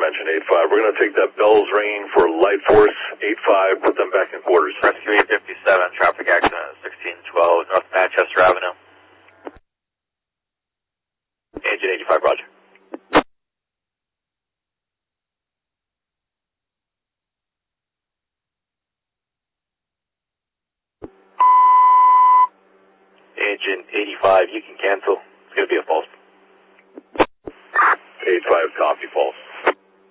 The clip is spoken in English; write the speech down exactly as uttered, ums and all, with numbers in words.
mention, eight five. We're going to take that Bell's ringing for Light Force, eight five, put them back in quarters. Rescue eight fifty-seven, traffic accident at sixteen twelve North Manchester Avenue. Engine eighty-five, roger. Engine eighty-five, you can cancel. It's going to be a false. eight five, copy, false.